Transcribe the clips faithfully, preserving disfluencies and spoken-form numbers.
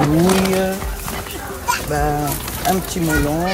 douille, ben, un petit melon.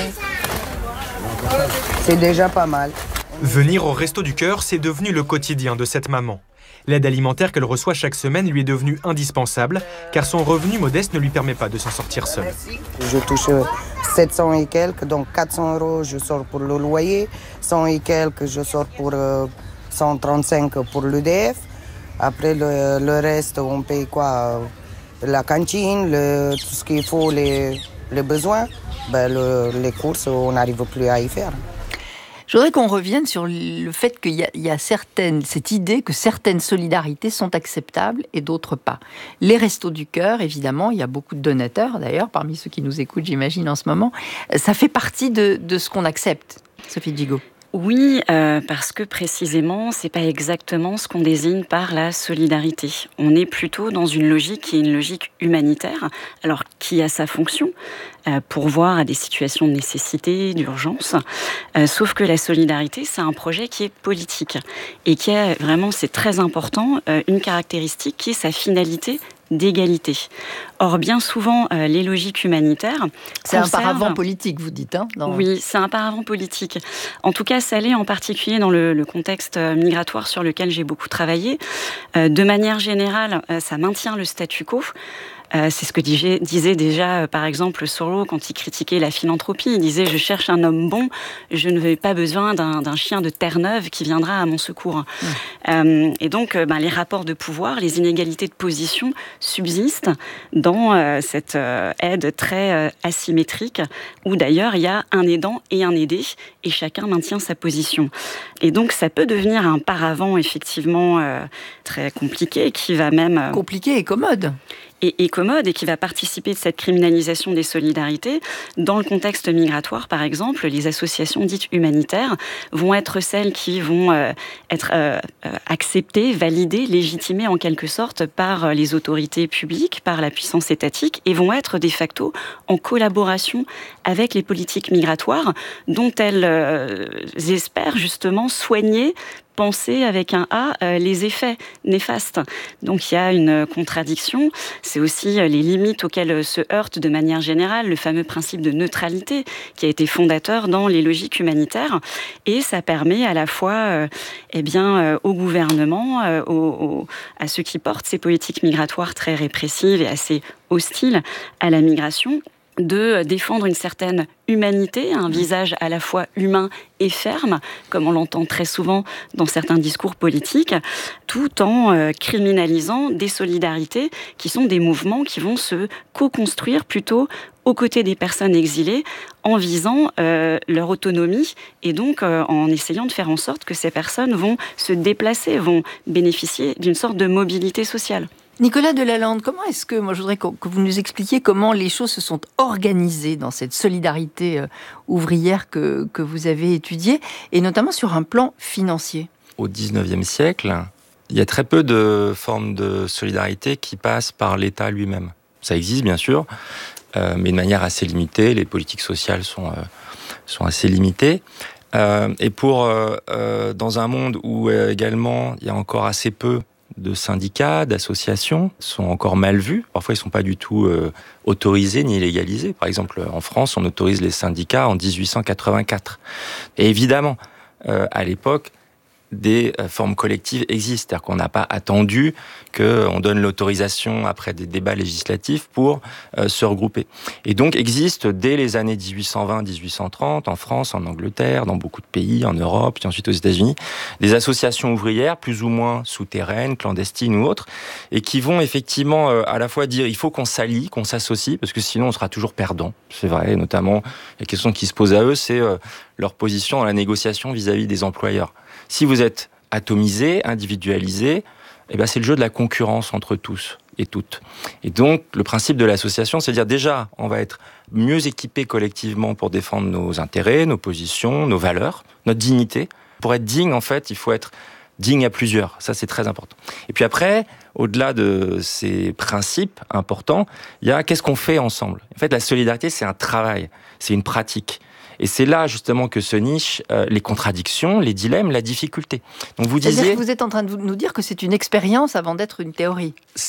C'est déjà pas mal. Venir au Resto du Cœur, c'est devenu le quotidien de cette maman. L'aide alimentaire qu'elle reçoit chaque semaine lui est devenue indispensable, car son revenu modeste ne lui permet pas de s'en sortir seule. Je touche sept cents et quelques, donc quatre cents euros je sors pour le loyer, cent et quelques je sors pour euh, cent trente-cinq pour l'E D F. Après le, le reste, on paye quoi? La cantine, le, tout ce qu'il faut, les, les besoins. Ben le, les courses, on n'arrive plus à y faire. Je voudrais qu'on revienne sur le fait qu'il y a, il y a certaines, cette idée que certaines solidarités sont acceptables et d'autres pas. Les Restos du Cœur, évidemment, il y a beaucoup de donateurs, d'ailleurs, parmi ceux qui nous écoutent, j'imagine, en ce moment. Ça fait partie de, de ce qu'on accepte, Sophie Gigot. Oui, euh, parce que précisément, c'est pas exactement ce qu'on désigne par la solidarité. On est plutôt dans une logique qui est une logique humanitaire, alors qui a sa fonction, euh, pourvoir à des situations de nécessité, d'urgence. Euh, sauf que la solidarité, c'est un projet qui est politique et qui a vraiment, c'est très important, euh, une caractéristique qui est sa finalité d'égalité. Or, bien souvent, euh, les logiques humanitaires... C'est un conservent... paravent politique, vous dites, hein dans... Oui, c'est un paravent politique. En tout cas, ça l'est en particulier dans le, le contexte migratoire sur lequel j'ai beaucoup travaillé. Euh, de manière générale, euh, ça maintient le statu quo. Euh, c'est ce que disait, disait déjà, euh, par exemple, Sorow quand il critiquait la philanthropie. Il disait « Je cherche un homme bon, je ne veux pas besoin d'un, d'un chien de Terre-Neuve qui viendra à mon secours. Mmh. » euh, Et donc, euh, ben, les rapports de pouvoir, les inégalités de position subsistent dans euh, cette euh, aide très euh, asymétrique, où d'ailleurs, il y a un aidant et un aidé, et chacun maintient sa position. Et donc, ça peut devenir un paravent, effectivement, euh, très compliqué, qui va même... Euh, compliqué et commode. Et, et commode et qui va participer de cette criminalisation des solidarités. Dans le contexte migratoire, par exemple, les associations dites humanitaires vont être celles qui vont euh, être euh, acceptées, validées, légitimées en quelque sorte par les autorités publiques, par la puissance étatique, et vont être de facto en collaboration avec les politiques migratoires dont elles euh, espèrent justement soigner, penser avec un A euh, les effets néfastes. Donc il y a une contradiction. C'est aussi les limites auxquelles se heurte de manière générale le fameux principe de neutralité qui a été fondateur dans les logiques humanitaires. Et ça permet à la fois euh, eh bien, euh, au gouvernement, euh, au, au, à ceux qui portent ces politiques migratoires très répressives et assez hostiles à la migration, de défendre une certaine humanité, un visage à la fois humain et ferme, comme on l'entend très souvent dans certains discours politiques, tout en euh, criminalisant des solidarités qui sont des mouvements qui vont se co-construire plutôt aux côtés des personnes exilées en visant euh, leur autonomie et donc euh, en essayant de faire en sorte que ces personnes vont se déplacer, vont bénéficier d'une sorte de mobilité sociale. Nicolas Delalande, comment est-ce que, moi je voudrais que vous nous expliquiez comment les choses se sont organisées dans cette solidarité ouvrière que, que vous avez étudiée, et notamment sur un plan financier? Au dix-neuvième siècle, il y a très peu de formes de solidarité qui passent par l'État lui-même. Ça existe bien sûr, euh, mais de manière assez limitée. Les politiques sociales sont, euh, sont assez limitées. Euh, et pour, euh, euh, dans un monde où euh, également il y a encore assez peu de syndicats, d'associations, sont encore mal vus. Parfois, ils ne sont pas du tout euh, autorisés ni légalisés. Par exemple, en France, on autorise les syndicats en dix-huit cent quatre-vingt-quatre. Et évidemment, euh, à l'époque, des euh, formes collectives existent. C'est-à-dire qu'on n'a pas attendu qu'on donne l'autorisation après des débats législatifs pour euh, se regrouper. Et donc, existent dès les années dix-huit cent vingt dix-huit cent trente, en France, en Angleterre, dans beaucoup de pays, en Europe, puis ensuite aux États-Unis, des associations ouvrières plus ou moins souterraines, clandestines ou autres, et qui vont effectivement euh, à la fois dire il faut qu'on s'allie, qu'on s'associe, parce que sinon on sera toujours perdant. C'est vrai, notamment, la question qui se pose à eux, c'est euh, leur position dans la négociation vis-à-vis des employeurs. Si vous êtes atomisé, individualisé, eh ben c'est le jeu de la concurrence entre tous et toutes. Et donc, le principe de l'association, c'est de dire déjà, on va être mieux équipés collectivement pour défendre nos intérêts, nos positions, nos valeurs, notre dignité. Pour être digne, en fait, il faut être digne à plusieurs. Ça, c'est très important. Et puis après, au-delà de ces principes importants, il y a qu'est-ce qu'on fait ensemble. En fait, la solidarité, c'est un travail, c'est une pratique. Et c'est là, justement, que se nichent euh, les contradictions, les dilemmes, la difficulté. Donc vous disiez... C'est-à-dire que vous êtes en train de nous dire que c'est une expérience avant d'être une théorie. C'est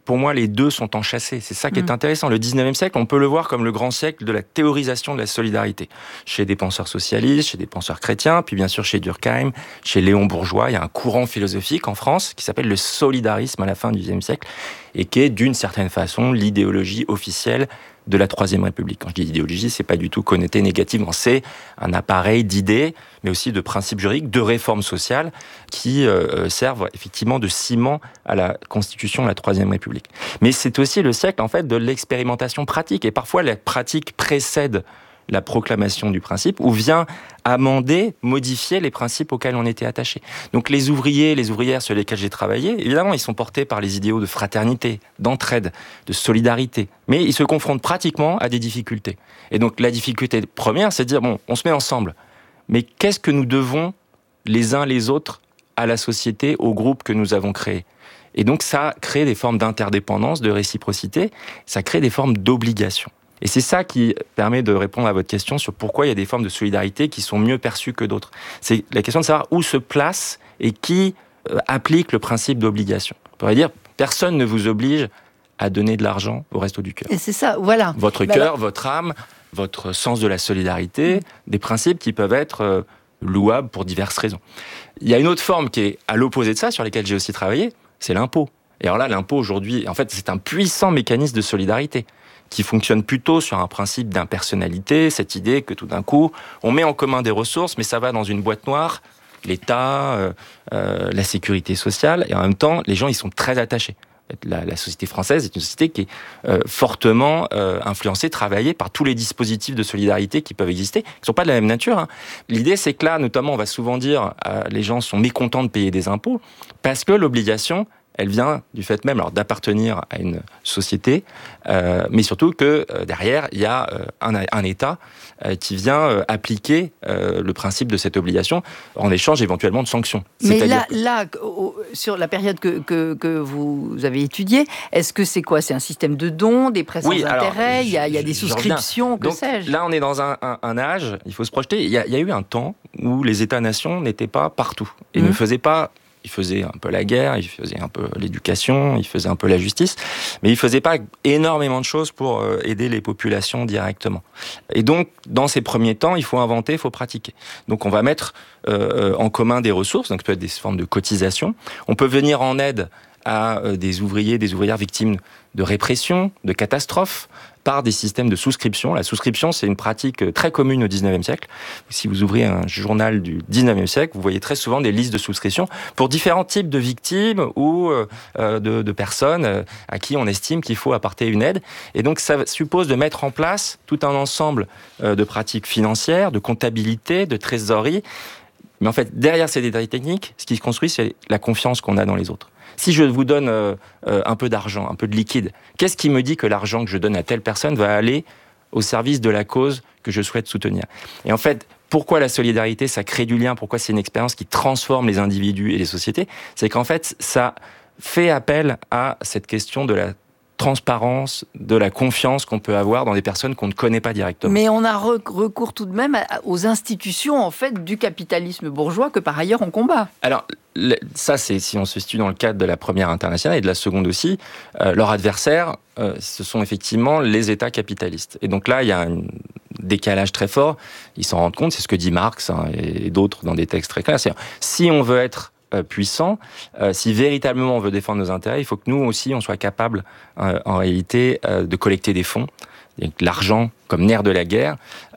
pour moi, les deux sont enchâssés. C'est ça qui est intéressant. Le dix-neuvième siècle, on peut le voir comme le grand siècle de la théorisation de la solidarité. Chez des penseurs socialistes, chez des penseurs chrétiens, puis bien sûr chez Durkheim, chez Léon Bourgeois, il y a un courant philosophique en France qui s'appelle le solidarisme à la fin du dix-neuvième siècle et qui est d'une certaine façon l'idéologie officielle de la Troisième République. Quand je dis idéologie, c'est pas du tout connoté négativement. C'est un appareil d'idées, mais aussi de principes juridiques, de réformes sociales qui euh, servent effectivement de ciment à la constitution de la Troisième République. Mais c'est aussi le siècle, en fait, de l'expérimentation pratique. Et parfois, la pratique précède la proclamation du principe, ou vient amender, modifier les principes auxquels on était attaché. Donc les ouvriers, les ouvrières sur lesquels j'ai travaillé, évidemment, ils sont portés par les idéaux de fraternité, d'entraide, de solidarité, mais ils se confrontent pratiquement à des difficultés. Et donc la difficulté première, c'est de dire, bon, on se met ensemble, mais qu'est-ce que nous devons les uns les autres à la société, au groupe que nous avons créé ? Et donc ça crée des formes d'interdépendance, de réciprocité, ça crée des formes d'obligation. Et c'est ça qui permet de répondre à votre question sur pourquoi il y a des formes de solidarité qui sont mieux perçues que d'autres. C'est la question de savoir où se place et qui euh, applique le principe d'obligation. On pourrait dire, personne ne vous oblige à donner de l'argent au Resto du Cœur. Et c'est ça, voilà. Votre Mais cœur, alors... votre âme, votre sens de la solidarité, mmh. des principes qui peuvent être euh, louables pour diverses raisons. Il y a une autre forme qui est à l'opposé de ça, sur laquelle j'ai aussi travaillé, c'est l'impôt. Et alors là, l'impôt aujourd'hui, en fait, c'est un puissant mécanisme de solidarité qui fonctionne plutôt sur un principe d'impersonnalité, cette idée que tout d'un coup, on met en commun des ressources, mais ça va dans une boîte noire, l'État, euh, euh, la sécurité sociale, et en même temps, les gens, ils sont très attachés. La, la société française est une société qui est euh, fortement euh, influencée, travaillée par tous les dispositifs de solidarité qui peuvent exister, qui ne sont pas de la même nature. Hein. L'idée, c'est que là, notamment, on va souvent dire, euh, les gens sont mécontents de payer des impôts, parce que l'obligation, elle vient du fait même alors, d'appartenir à une société, euh, mais surtout que euh, derrière, il y a euh, un, un État euh, qui vient euh, appliquer euh, le principe de cette obligation en échange éventuellement de sanctions. Mais là, que... là, sur la période que, que, que vous avez étudiée, est-ce que c'est quoi ? C'est un système de dons, des prêts sans oui, intérêt, alors, il, y a, il y a des souscriptions, que Donc, sais-je ? Là, on est dans un, un, un âge, il faut se projeter, il y, a, il y a eu un temps où les États-nations n'étaient pas partout et mmh. ne faisaient pas... Il faisait un peu la guerre, il faisait un peu l'éducation, il faisait un peu la justice, mais il faisait pas énormément de choses pour aider les populations directement. Et donc, dans ces premiers temps, il faut inventer, il faut pratiquer. Donc, on va mettre euh, en commun des ressources, donc ça peut être des formes de cotisation. On peut venir en aide à des ouvriers, des ouvrières victimes de répression, de catastrophes, par des systèmes de souscription. La souscription, c'est une pratique très commune au dix-neuvième siècle. Si vous ouvrez un journal du dix-neuvième siècle, vous voyez très souvent des listes de souscription pour différents types de victimes ou euh, de, de personnes à qui on estime qu'il faut apporter une aide. Et donc, ça suppose de mettre en place tout un ensemble de pratiques financières, de comptabilité, de trésorerie. Mais en fait, derrière ces détails techniques, ce qui se construit, c'est la confiance qu'on a dans les autres. Si je vous donne euh, un peu d'argent, un peu de liquide, qu'est-ce qui me dit que l'argent que je donne à telle personne va aller au service de la cause que je souhaite soutenir ? Et en fait, pourquoi la solidarité, ça crée du lien ? Pourquoi c'est une expérience qui transforme les individus et les sociétés ? C'est qu'en fait, ça fait appel à cette question de la transparence, de la confiance qu'on peut avoir dans des personnes qu'on ne connaît pas directement. Mais on a recours tout de même aux institutions en fait du capitalisme bourgeois que par ailleurs on combat. Alors ça, c'est si on se situe dans le cadre de la première internationale et de la seconde aussi, euh, leur adversaire, euh, ce sont effectivement les États capitalistes. Et donc là, il y a un décalage très fort. Ils s'en rendent compte, c'est ce que dit Marx hein, et d'autres dans des textes très clairs. C'est si on veut être puissant, euh, si véritablement on veut défendre nos intérêts, il faut que nous aussi on soit capable euh, en réalité euh, de collecter des fonds, l'argent comme nerf de la guerre.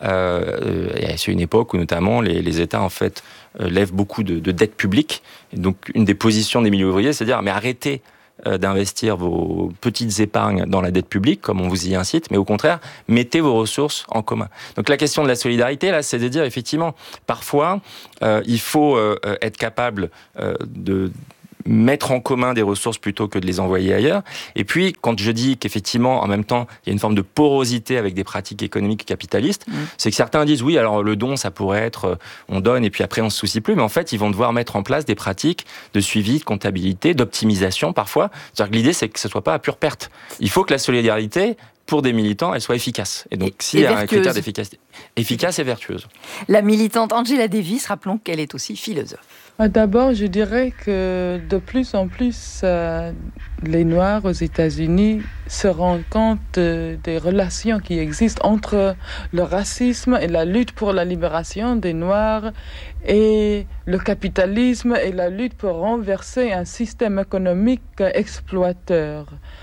Euh, et c'est une époque où notamment les, les États en fait euh, lèvent beaucoup de, de dettes publiques. Et donc une des positions des milieux ouvriers, c'est de dire mais arrêtez d'investir vos petites épargnes dans la dette publique, comme on vous y incite, mais au contraire, mettez vos ressources en commun. Donc la question de la solidarité, là, c'est de dire, effectivement, parfois, euh, il faut euh, être capable euh, de mettre en commun des ressources plutôt que de les envoyer ailleurs. Et puis, quand je dis qu'effectivement, en même temps, il y a une forme de porosité avec des pratiques économiques capitalistes, mmh. c'est que certains disent, oui, alors le don, ça pourrait être, euh, on donne et puis après on se soucie plus, mais en fait, ils vont devoir mettre en place des pratiques de suivi, de comptabilité, d'optimisation parfois. C'est-à-dire que l'idée, c'est que ce soit pas à pure perte. Il faut que la solidarité pour des militants, elle soit efficace. Et donc, et, s'il y a vertueuse. un critère d'efficacité, efficace et vertueuse. La militante Angela Davis, rappelons qu'elle est aussi philosophe. D'abord, je dirais que de plus en plus, euh, les Noirs aux États-Unis se rendent compte de, des relations qui existent entre le racisme et la lutte pour la libération des Noirs et le capitalisme et la lutte pour renverser un système économique exploiteur.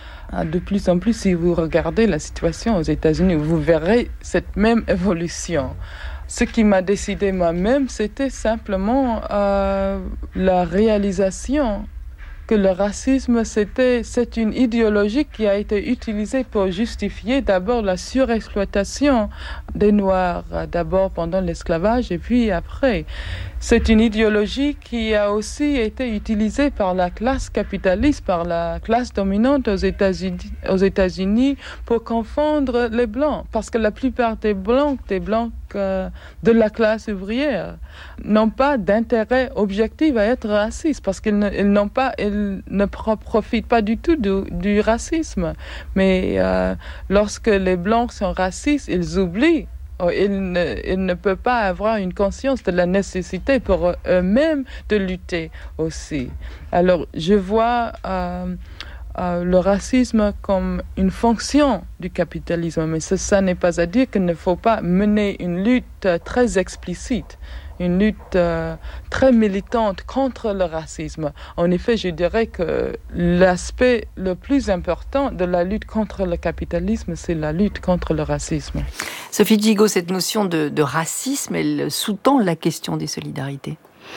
De plus en plus, si vous regardez la situation aux États-Unis, vous verrez cette même évolution. Ce qui m'a décidé moi-même, c'était simplement euh, la réalisation que le racisme, c'était, c'est une idéologie qui a été utilisée pour justifier d'abord la surexploitation des Noirs, d'abord pendant l'esclavage et puis après. C'est une idéologie qui a aussi été utilisée par la classe capitaliste, par la classe dominante aux États-Unis, aux États-Unis pour confondre les Blancs. Parce que la plupart des Blancs, des Blancs euh, de la classe ouvrière, n'ont pas d'intérêt objectif à être racistes parce qu'ils ne, ils n'ont pas, ils ne profitent pas du tout du, du racisme. Mais euh, lorsque les Blancs sont racistes, ils oublient. Ils ne, ils ne peuvent pas avoir une conscience de la nécessité pour eux-mêmes de lutter aussi. Alors, je vois euh, euh, le racisme comme une fonction du capitalisme, mais ça, ça n'est pas à dire qu'il ne faut pas mener une lutte très explicite, une lutte euh, très militante contre le racisme. En effet, je dirais que l'aspect le plus important de la lutte contre le capitalisme, c'est la lutte contre le racisme. Sophie Gigot, cette notion de, de racisme, elle sous-tend la question des solidarités.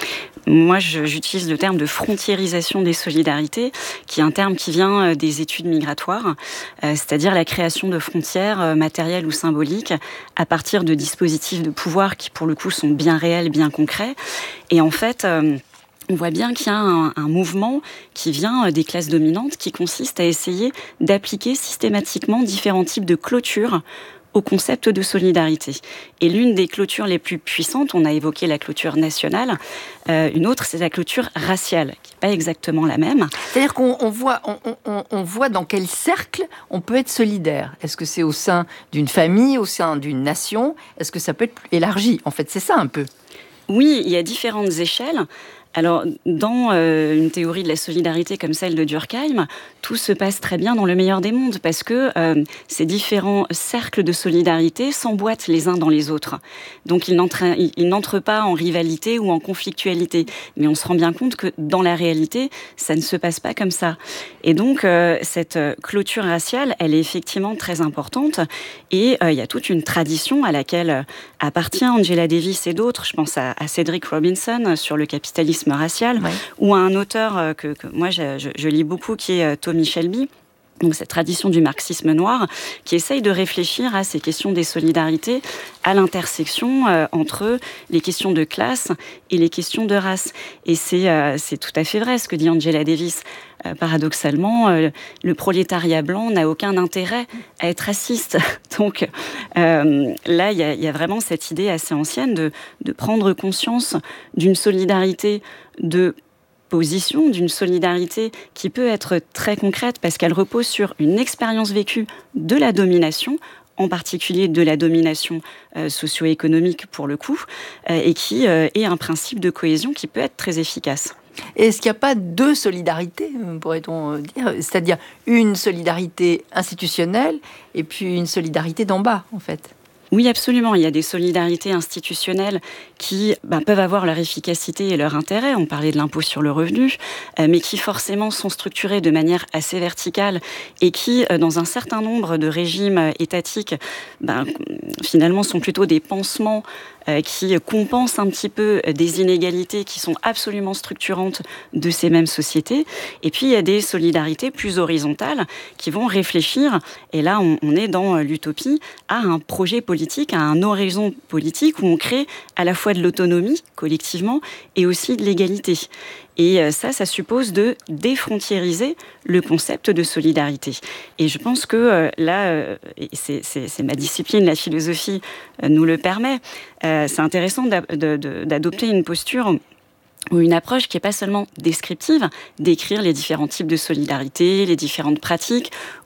Moi, je, j'utilise le terme de frontiérisation des solidarités, qui est un terme qui vient des études migratoires, euh, c'est-à-dire la création de frontières euh, matérielles ou symboliques à partir de dispositifs de pouvoir qui, pour le coup, sont bien réels, bien concrets. Et en fait, euh, on voit bien qu'il y a un, un mouvement qui vient des classes dominantes, qui consiste à essayer d'appliquer systématiquement différents types de clôtures au concept de solidarité. Et l'une des clôtures les plus puissantes, on a évoqué la clôture nationale, euh, une autre, c'est la clôture raciale, qui n'est pas exactement la même. C'est-à-dire qu'on on voit, on, on, on voit dans quel cercle on peut être solidaire. Est-ce que c'est au sein d'une famille, au sein d'une nation ? Est-ce que ça peut être plus élargi ? En fait, c'est ça un peu. Oui, il y a différentes échelles. Alors, dans euh, une théorie de la solidarité comme celle de Durkheim, tout se passe très bien dans le meilleur des mondes parce que euh, ces différents cercles de solidarité s'emboîtent les uns dans les autres. Donc, ils n'entrent, ils n'entrent pas en rivalité ou en conflictualité. Mais on se rend bien compte que dans la réalité, ça ne se passe pas comme ça. Et donc, euh, cette clôture raciale, elle est effectivement très importante. Et euh, il y a toute une tradition à laquelle appartient Angela Davis et d'autres. Je pense à, à Cedric Robinson sur le capitalisme racial, ouais. Ou à un auteur que, que moi je, je, je lis beaucoup qui est Tommy Shelby, donc cette tradition du marxisme noir, qui essaye de réfléchir à ces questions des solidarités à l'intersection euh, entre les questions de classe et les questions de race. Et c'est, euh, c'est tout à fait vrai ce que dit Angela Davis. Euh, paradoxalement, euh, le prolétariat blanc n'a aucun intérêt à être raciste. Donc euh, là, il y, y a vraiment cette idée assez ancienne de, de prendre conscience d'une solidarité de position, d'une solidarité qui peut être très concrète parce qu'elle repose sur une expérience vécue de la domination, en particulier de la domination euh, socio-économique pour le coup, euh, et qui euh, est un principe de cohésion qui peut être très efficace. Et est-ce qu'il n'y a pas deux solidarités, pourrait-on dire ? C'est-à-dire une solidarité institutionnelle et puis une solidarité d'en bas, en fait ? Oui, absolument. Il y a des solidarités institutionnelles qui ben, peuvent avoir leur efficacité et leur intérêt. On parlait de l'impôt sur le revenu, euh, mais qui forcément sont structurées de manière assez verticale et qui, euh, dans un certain nombre de régimes étatiques, ben, finalement sont plutôt des pansements euh, qui compensent un petit peu des inégalités qui sont absolument structurantes de ces mêmes sociétés. Et puis, il y a des solidarités plus horizontales qui vont réfléchir, et là, on, on est dans l'utopie, à un projet politique, à un horizon politique où on crée à la fois de l'autonomie, collectivement, et aussi de l'égalité. Et ça, ça suppose de défrontiériser le concept de solidarité. Et je pense que euh, là, euh, c'est, c'est, c'est ma discipline, la philosophie euh, nous le permet, euh, c'est intéressant d'a, de, de, d'adopter une posture ou une approche qui n'est pas seulement descriptive, d'écrire les différents types de solidarité, les différentes pratiques,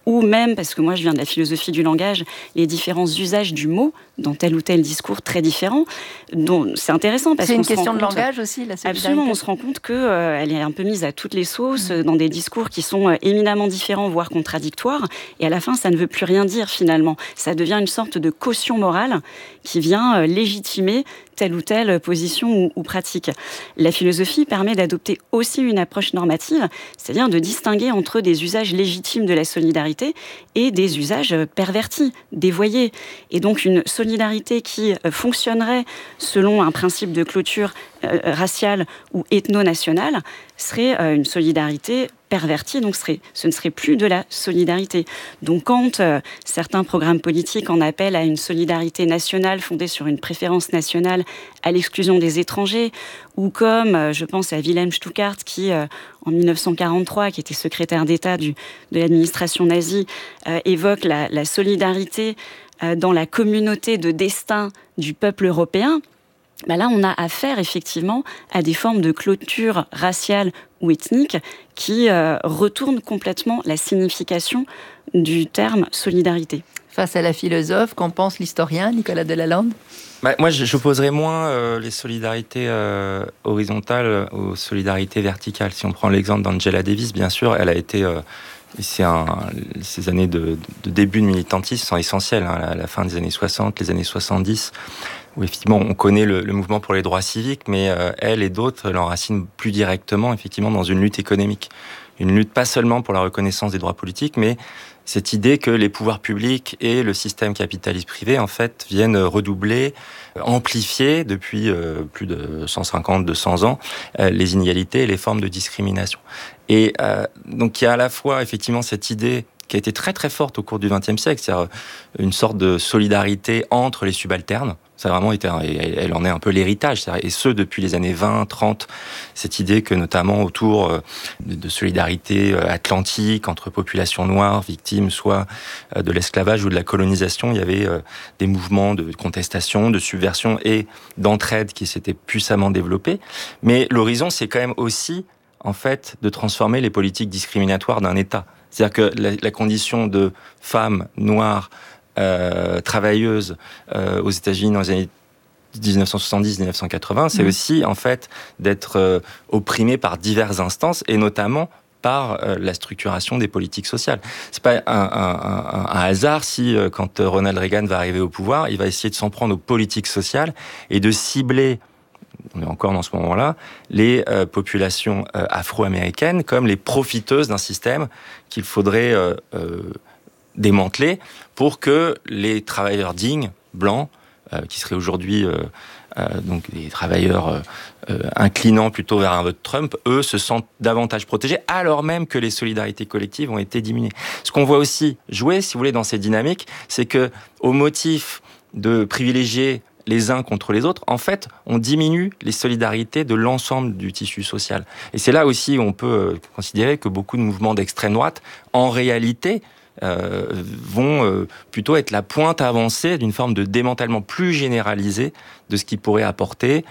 ou même, parce que moi je viens de la philosophie du langage, les différents usages du mot dans tel ou tel discours très différent. Donc, c'est intéressant parce c'est qu'on une question de compte, langage aussi, la solidarité. Absolument, on se rend compte qu'elle euh, est un peu mise à toutes les sauces, mmh. dans des discours qui sont euh, éminemment différents, voire contradictoires, et à la fin, ça ne veut plus rien dire finalement. Ça devient une sorte de caution morale qui vient euh, légitimer telle ou telle position ou, ou pratique. La philosophie permet d'adopter aussi une approche normative, c'est-à-dire de distinguer entre des usages légitimes de la solidarité et des usages pervertis, dévoyés. Et donc une solidarité qui fonctionnerait selon un principe de clôture euh, raciale ou ethno-nationale serait euh, une solidarité pervertie, donc serait, ce ne serait plus de la solidarité. Donc quand euh, certains programmes politiques en appellent à une solidarité nationale fondée sur une préférence nationale à l'exclusion des étrangers, ou comme, euh, je pense à Wilhelm Stuckart qui, euh, en dix-neuf cent quarante-trois, qui était secrétaire d'État du, de l'administration nazie, euh, évoque la, la solidarité euh, dans la communauté de destin du peuple européen, ben là, on a affaire effectivement à des formes de clôture raciale ou ethnique qui euh, retournent complètement la signification du terme solidarité. Face à la philosophe, qu'en pense l'historien Nicolas Delalande ? Bah, moi, j'opposerais moins euh, les solidarités euh, horizontales aux solidarités verticales. Si on prend l'exemple d'Angela Davis, bien sûr, elle a été... Euh, c'est un, ces années de, de début de militantisme sont essentielles, hein, à la fin des années soixante, les années soixante-dix, où effectivement on connaît le, le mouvement pour les droits civiques, mais euh, elle et d'autres l'enracinent plus directement effectivement dans une lutte économique. Une lutte pas seulement pour la reconnaissance des droits politiques, mais cette idée que les pouvoirs publics et le système capitaliste privé, en fait, viennent redoubler, amplifier depuis euh, plus de cent cinquante à deux cents ans euh, les inégalités et les formes de discrimination. Et euh, donc il y a à la fois effectivement cette idée qui a été très très forte au cours du vingtième siècle, c'est-à-dire une sorte de solidarité entre les subalternes. Ça a vraiment été, elle en est un peu l'héritage, et ce depuis les années vingt, trente, cette idée que notamment autour de solidarité atlantique entre populations noires, victimes soit de l'esclavage ou de la colonisation, il y avait des mouvements de contestation, de subversion et d'entraide qui s'étaient puissamment développés. Mais l'horizon, c'est quand même aussi, en fait, de transformer les politiques discriminatoires d'un État. C'est-à-dire que la, la condition de femme noire, Euh, travailleuses euh, aux États-Unis dans les années dix-neuf cent soixante-dix à dix-neuf cent quatre-vingts, c'est mmh. aussi en fait d'être euh, opprimé par diverses instances et notamment par euh, la structuration des politiques sociales. C'est pas un, un, un, un hasard si euh, quand Ronald Reagan va arriver au pouvoir, il va essayer de s'en prendre aux politiques sociales et de cibler, on est encore dans ce moment-là, les euh, populations euh, afro-américaines comme les profiteuses d'un système qu'il faudrait euh, euh, démanteler pour que les travailleurs dignes, blancs, euh, qui seraient aujourd'hui euh, euh, donc des travailleurs euh, euh, inclinant plutôt vers un vote Trump, eux se sentent davantage protégés, alors même que les solidarités collectives ont été diminuées. Ce qu'on voit aussi jouer, si vous voulez, dans ces dynamiques, c'est que au motif de privilégier les uns contre les autres, en fait, on diminue les solidarités de l'ensemble du tissu social. Et c'est là aussi où on peut considérer que beaucoup de mouvements d'extrême droite, en réalité, Euh, vont euh, plutôt être la pointe avancée d'une forme de démantèlement plus généralisé de ce qui pourrait apporter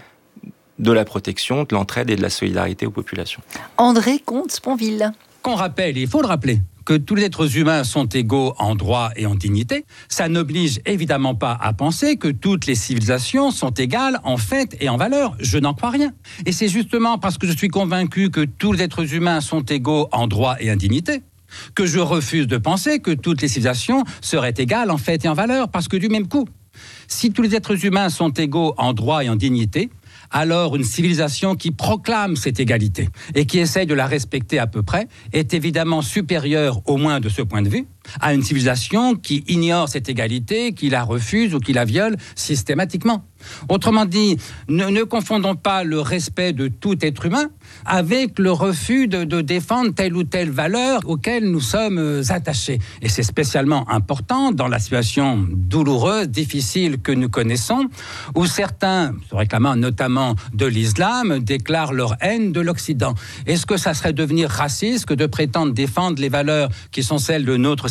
de la protection, de l'entraide et de la solidarité aux populations. André Comte-Sponville. Qu'on rappelle, il faut le rappeler, que tous les êtres humains sont égaux en droit et en dignité, ça n'oblige évidemment pas à penser que toutes les civilisations sont égales en fait et en valeur. Je n'en crois rien. Et c'est justement parce que je suis convaincu que tous les êtres humains sont égaux en droit et en dignité que je refuse de penser que toutes les civilisations seraient égales en fait et en valeur, parce que du même coup, si tous les êtres humains sont égaux en droit et en dignité, alors une civilisation qui proclame cette égalité et qui essaye de la respecter à peu près est évidemment supérieure, au moins de ce point de vue, à une civilisation qui ignore cette égalité, qui la refuse ou qui la viole systématiquement. Autrement dit, ne, ne confondons pas le respect de tout être humain avec le refus de, de défendre telle ou telle valeur auquel nous sommes attachés. Et c'est spécialement important dans la situation douloureuse, difficile que nous connaissons, où certains, se réclamant notamment de l'islam, déclarent leur haine de l'Occident. Est-ce que ça serait devenir raciste que de prétendre défendre les valeurs qui sont celles de notre civilisation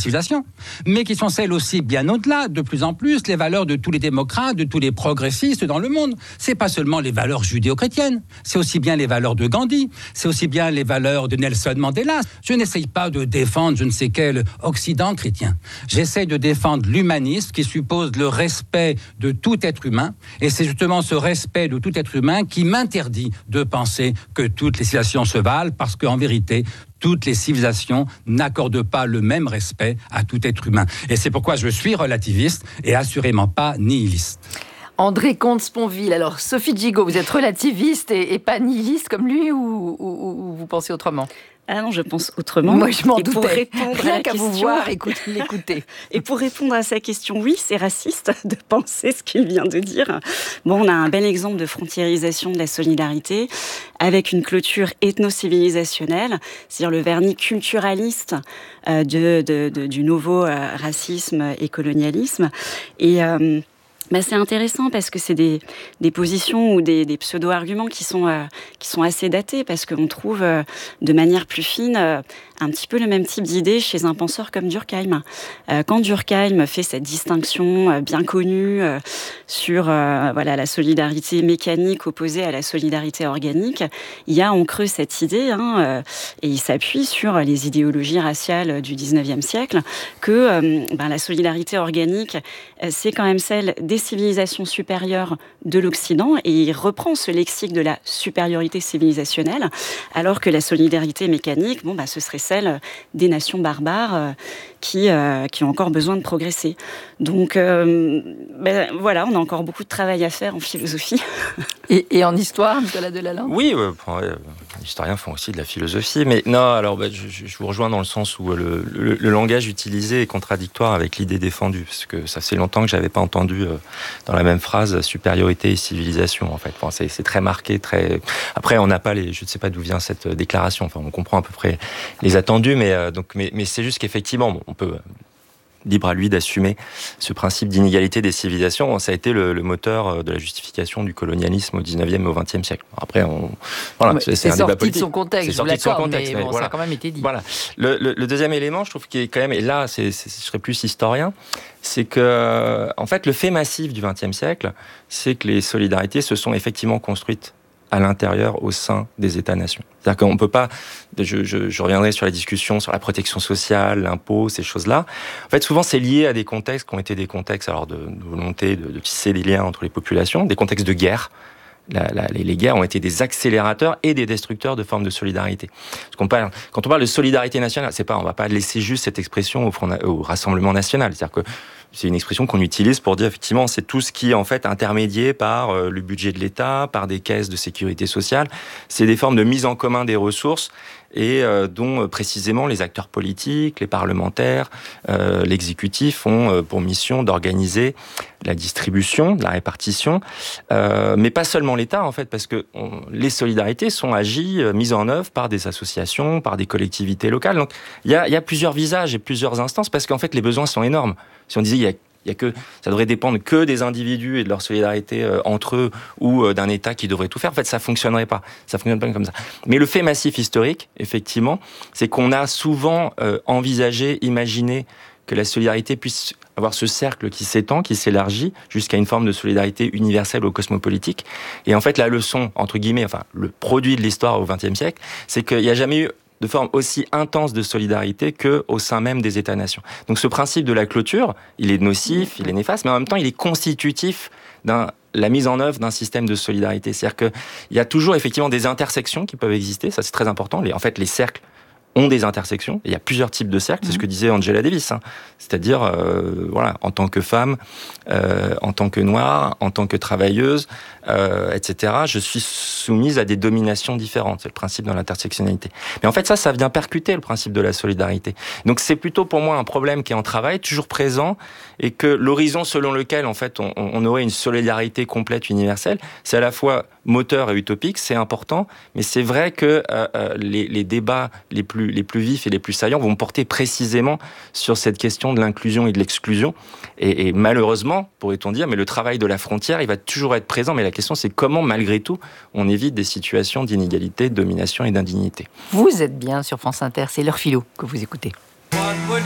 civilisations, mais qui sont celles aussi bien au-delà, de plus en plus, les valeurs de tous les démocrates, de tous les progressistes dans le monde. C'est pas seulement les valeurs judéo-chrétiennes, c'est aussi bien les valeurs de Gandhi, c'est aussi bien les valeurs de Nelson Mandela. Je n'essaye pas de défendre je ne sais quel Occident chrétien. J'essaye de défendre l'humanisme qui suppose le respect de tout être humain, et c'est justement ce respect de tout être humain qui m'interdit de penser que toutes les civilisations se valent, parce qu'en vérité, toutes les civilisations n'accordent pas le même respect à tout être humain. Et c'est pourquoi je suis relativiste et assurément pas nihiliste. André Comte-Sponville, alors Sophie Gigot, vous êtes relativiste et, et pas nihiliste comme lui, ou, ou, ou vous pensez autrement ? Ah non, je pense autrement. Moi, je m'en et doutais. Pour répondre Rien à la qu'à question, vous voir, écoute, l'écouter. Et pour répondre à sa question, oui, c'est raciste de penser ce qu'il vient de dire. Bon, on a un bel exemple de frontiérisation de la solidarité avec une clôture ethno-civilisationnelle, c'est-à-dire le vernis culturaliste euh, de, de, de, du nouveau euh, racisme et colonialisme. Et... Euh, Bah, c'est intéressant parce que c'est des, des positions ou des, des pseudo-arguments qui sont, euh, qui sont assez datés, parce qu'on trouve euh, de manière plus fine euh, un petit peu le même type d'idée chez un penseur comme Durkheim. Euh, quand Durkheim fait cette distinction euh, bien connue euh, sur euh, voilà, la solidarité mécanique opposée à la solidarité organique, il y a en creux cette idée, hein, euh, et il s'appuie sur les idéologies raciales du dix-neuvième siècle, que euh, ben, la solidarité organique, euh, c'est quand même celle des civilisations supérieures de l'Occident, et il reprend ce lexique de la supériorité civilisationnelle, alors que la solidarité mécanique, bon, bah, ce serait celle des nations barbares euh, qui, euh, qui ont encore besoin de progresser. Donc euh, ben, voilà, on a encore beaucoup de travail à faire en philosophie. Et, et en histoire, Nicolas Delalande ? Oui, euh, ouais, les historiens font aussi de la philosophie, mais non, alors bah, je, je vous rejoins dans le sens où le, le, le langage utilisé est contradictoire avec l'idée défendue, parce que ça fait longtemps que j'avais pas entendu euh, dans la même phrase supériorité et civilisation, en fait. Enfin, c'est, c'est très marqué, très. Après, on n'a pas les, je ne sais pas d'où vient cette déclaration. Enfin, on comprend à peu près les attendus, mais euh, donc, mais, mais c'est juste qu'effectivement, bon, on peut. Libre à lui d'assumer ce principe d'inégalité des civilisations. Ça a été le, le moteur de la justification du colonialisme au dix-neuvième et au vingtième siècle. Après, on, voilà, ouais, c'est, c'est un débat sorti politique. de son contexte, c'est sorti de son contexte, mais, mais bon, voilà. Ça a quand même été dit. Voilà. Le, le, le deuxième élément, je trouve qu'il est quand même, et là, c'est, c'est, je serais plus historien, c'est que, en fait, le fait massif du vingtième siècle, c'est que les solidarités se sont effectivement construites à l'intérieur, au sein des États-nations. C'est-à-dire qu'on ne peut pas... Je, je, je reviendrai sur la discussion sur la protection sociale, l'impôt, ces choses-là. En fait, souvent, c'est lié à des contextes qui ont été des contextes alors de, de volonté de, de tisser des liens entre les populations, des contextes de guerre. La, la, les, les guerres ont été des accélérateurs et des destructeurs de formes de solidarité. Parce qu'on parle, quand on parle de solidarité nationale, c'est pas, on va pas laisser juste cette expression au, Front, au Rassemblement national. C'est-à-dire que c'est une expression qu'on utilise pour dire effectivement c'est tout ce qui est en fait intermédié par euh, le budget de l'État, par des caisses de sécurité sociale. C'est des formes de mise en commun des ressources et euh, dont euh, précisément les acteurs politiques, les parlementaires, euh, l'exécutif ont euh, pour mission d'organiser la distribution, la répartition, euh, mais pas seulement l'État en fait, parce que on, les solidarités sont agies, euh, mises en œuvre par des associations, par des collectivités locales. Donc il y a, y a plusieurs visages et plusieurs instances parce qu'en fait les besoins sont énormes. Si on disait il y a Il y a que, ça devrait dépendre que des individus et de leur solidarité euh, entre eux ou euh, d'un État qui devrait tout faire. En fait, ça fonctionnerait pas. Ça fonctionne pas comme ça. Mais le fait massif historique, effectivement, c'est qu'on a souvent euh, envisagé, imaginé que la solidarité puisse avoir ce cercle qui s'étend, qui s'élargit jusqu'à une forme de solidarité universelle ou cosmopolitique. Et en fait, la leçon, entre guillemets, enfin, le produit de l'histoire au vingtième siècle, c'est qu'il n'y a jamais eu de forme aussi intense de solidarité qu'au sein même des États-nations. Donc ce principe de la clôture, il est nocif, il est néfaste, mais en même temps, il est constitutif de la mise en œuvre d'un système de solidarité. C'est-à-dire qu'il y a toujours effectivement des intersections qui peuvent exister, ça c'est très important. Les, en fait, les cercles ont des intersections. Il y a plusieurs types de cercles, c'est ce que disait Angela Davis. Hein. C'est-à-dire, euh, voilà, en tant que femme, euh, en tant que noire, en tant que travailleuse, euh, et cetera, je suis soumise à des dominations différentes. C'est le principe de l'intersectionnalité. Mais en fait, ça, ça vient percuter le principe de la solidarité. Donc, c'est plutôt pour moi un problème qui est en travail, toujours présent, et que l'horizon selon lequel, en fait, on, on aurait une solidarité complète, universelle, c'est à la fois moteur et utopique, c'est important, mais c'est vrai que euh, les, les débats les plus, les plus vifs et les plus saillants vont porter précisément sur cette question de l'inclusion et de l'exclusion. Et, et malheureusement, pourrait-on dire, mais le travail de la frontière, il va toujours être présent, mais la question c'est comment, malgré tout, on évite des situations d'inégalité, de domination et d'indignité. Vous êtes bien sur France Inter, c'est l'heure philo que vous écoutez.